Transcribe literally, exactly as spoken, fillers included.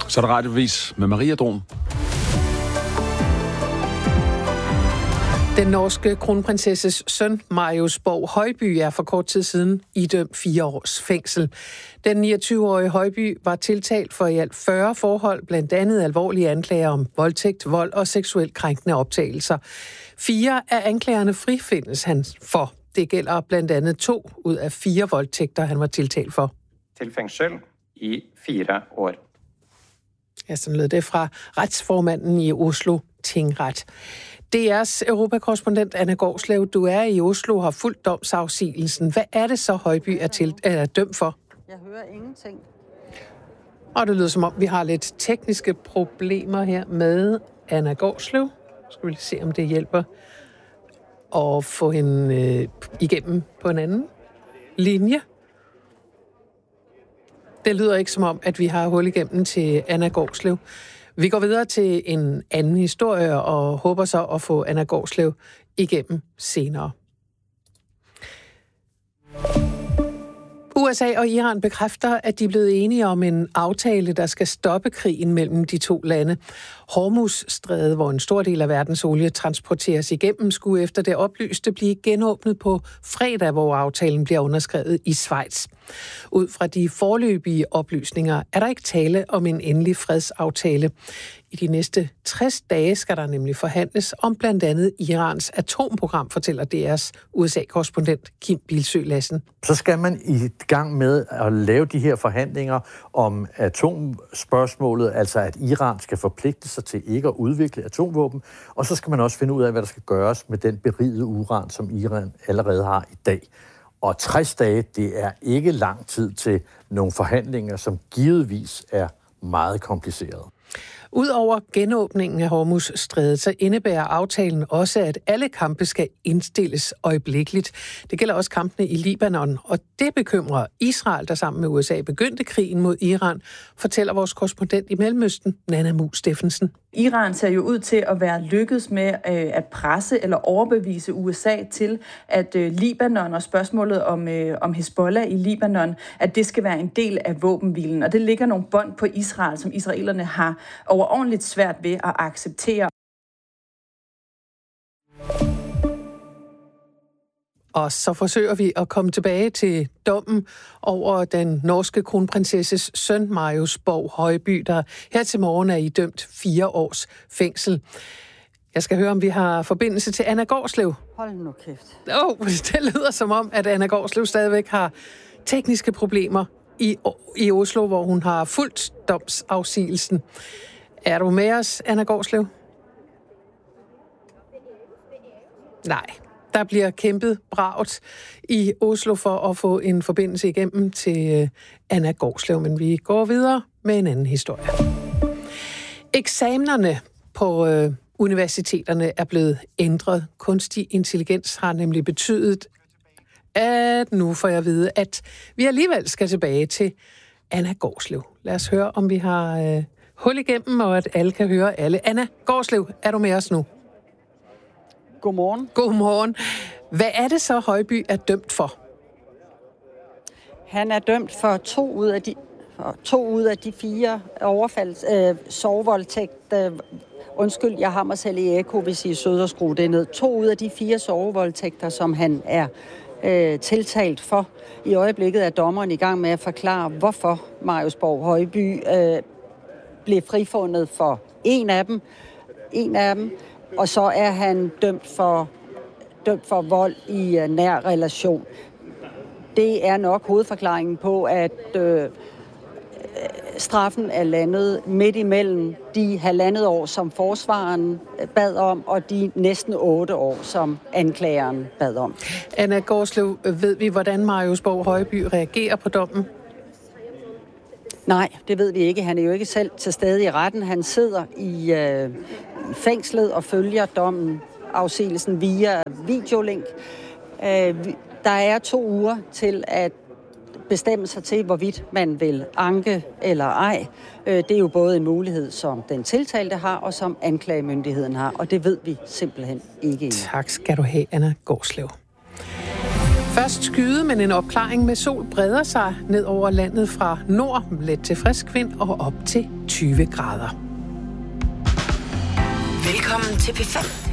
Så er der radiovis med Maria Drom. Den norske kronprinsesses søn, Marius Borg Højby, er for kort tid siden idømt fire års fængsel. Den niogtyve-årige Højby var tiltalt for i alt fyrre forhold, blandt andet alvorlige anklager om voldtægt, vold og seksuelt krænkende optagelser. Fire af anklagerne frifindes han for. Det gælder blandt andet to ud af fire voldtægter, han var tiltalt for. Til fængsel i fire år. Ja, sådan lød det fra retsformanden i Oslo Tingret. D R's europakorrespondent Anna Gårdslev, du er i Oslo og har fulgt domsafsigelsen. Hvad er det så, Højby er, til, er dømt for? Jeg hører ingenting. Og det lyder som om, vi har lidt tekniske problemer her med Anna Gårdslev. Skal vi lige se, om det hjælper at få hende øh, igennem på en anden linje. Det lyder ikke som om, at vi har hul igennem til Anna Gårdslev. Vi går videre til en anden historie og håber så at få Anna Gårdslev igennem senere. U S A og Iran bekræfter, at de er blevet enige om en aftale, der skal stoppe krigen mellem de to lande. Hormuzstrædet, hvor en stor del af verdens olie transporteres igennem, skulle efter det oplyste blive genåbnet på fredag, hvor aftalen bliver underskrevet i Schweiz. Ud fra de foreløbige oplysninger er der ikke tale om en endelig fredsaftale. I de næste tres dage skal der nemlig forhandles om blandt andet Irans atomprogram, fortæller D R's U S A-korrespondent Kim Bilsøe Lassen. Så skal man i gang med at lave de her forhandlinger om atomspørgsmålet, altså at Iran skal forpligte sig til ikke at udvikle atomvåben, og så skal man også finde ud af, hvad der skal gøres med den berigede uran, som Iran allerede har i dag. Og tres dage, det er ikke lang tid til nogle forhandlinger, som givetvis er meget komplicerede. Udover genåbningen af Hormuzstrædet, så indebærer aftalen også, at alle kampe skal indstilles øjeblikkeligt. Det gælder også kampene i Libanon, og det bekymrer Israel, der sammen med U S A begyndte krigen mod Iran, fortæller vores korrespondent i Mellemøsten, Nana Mu Steffensen. Iran ser jo ud til at være lykkedes med øh, at presse eller overbevise U S A til, at øh, Libanon og spørgsmålet om, øh, om Hezbollah i Libanon, at det skal være en del af våbenhvilen. Og det ligger nogle bånd på Israel, som israelerne har overordentligt svært ved at acceptere. Og så forsøger vi at komme tilbage til dommen over den norske kronprinsesses søn, Marius Borg Højby, der her til morgen er idømt fire års fængsel. Jeg skal høre, om vi har forbindelse til Anna Gårdslev. Hold nu kæft. Åh, oh, det lyder som om, at Anna Gårdslev stadigvæk har tekniske problemer i, i Oslo, hvor hun har fulgt domsafsigelsen. Er du med os, Anna Gårdslev? Nej. Der bliver kæmpet bravt i Oslo for at få en forbindelse igennem til Anna Gårdslev, men vi går videre med en anden historie. Eksamenerne på øh, universiteterne er blevet ændret. Kunstig intelligens har nemlig betydet, at nu får jeg at vide, at vi alligevel skal tilbage til Anna Gårdslev. Lad os høre, om vi har øh, hul igennem, og at alle kan høre alle. Anna Gårdslev, er du med os nu? Godmorgen. Godmorgen. Hvad er det så, Højby er dømt for? Han er dømt for to ud af de, to ud af de fire overfalds, øh, sovevoldtægt. Øh, undskyld, jeg har mig selv i eko, hvis I søder skrue det ned. To ud af de fire sovevoldtægter, som han er øh, tiltalt for. I øjeblikket er dommeren i gang med at forklare, hvorfor Marius Borg Højby øh, blev frifundet for en af dem. En af dem. Og så er han dømt for, dømt for vold i uh, nær relation. Det er nok hovedforklaringen på, at øh, straffen er landet midt imellem de halvandet år, som forsvaren bad om, og de næsten otte år, som anklageren bad om. Anna Gårdslev, ved vi, hvordan Marius Borg Højby reagerer på dommen? Nej, det ved vi ikke. Han er jo ikke selv til stede i retten. Han sidder i øh, fængslet og følger dommen, afsigelsen via videolink. Øh, der er to uger til at bestemme sig til, hvorvidt man vil anke eller ej. Øh, det er jo både en mulighed, som den tiltalte har, og som anklagemyndigheden har, og det ved vi simpelthen ikke endnu. Tak skal du have, Anna Gårdslev. Først skyde, men en opklaring med sol breder sig ned over landet fra nord, let til frisk vind og op til tyve grader. Velkommen til P fem.